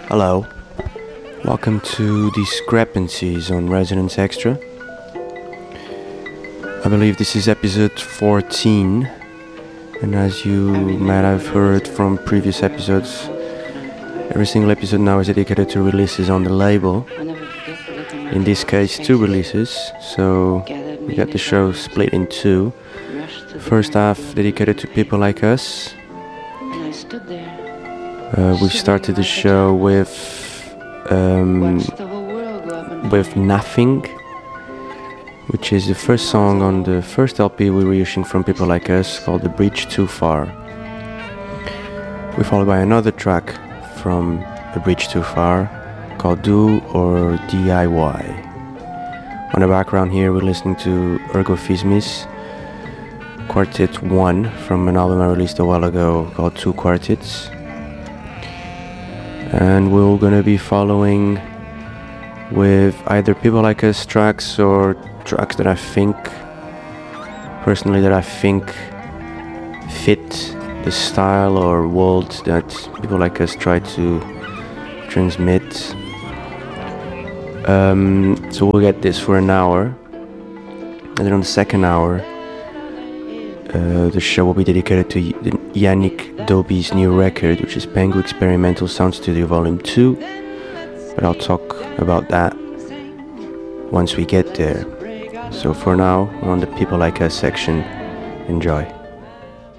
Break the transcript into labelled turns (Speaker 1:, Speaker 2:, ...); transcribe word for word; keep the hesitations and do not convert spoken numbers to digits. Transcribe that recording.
Speaker 1: Hello, welcome to Discrepancies on Resonance Extra. I believe this is episode fourteen, and as you might have heard from previous episodes, every single episode now is dedicated to releases on the label. In this case, two releases, so we got the show split in two. First half dedicated to people like us. Uh, we started the show with um, with Nothing, which is the first song on the first L P we were issuing from People Like Us, called The Bridge Too Far. We followed by another track from The Bridge Too Far, called Do or D I Y. On the background here we're listening to Ergo Fismis, Quartet one, from an album I released a while ago called Two Quartets. And we're gonna be following with either People Like Us tracks or tracks that I think, personally, that I think fit the style or world that People Like Us try to transmit. Um, so we'll get this for an hour, and then on the second hour, uh, the show will be dedicated to y- Yannick Dobie's new record, which is Pengu Experimental Sound Studio Volume two, but I'll talk about that once we get there. So for now, we're on the People Like Us section. Enjoy.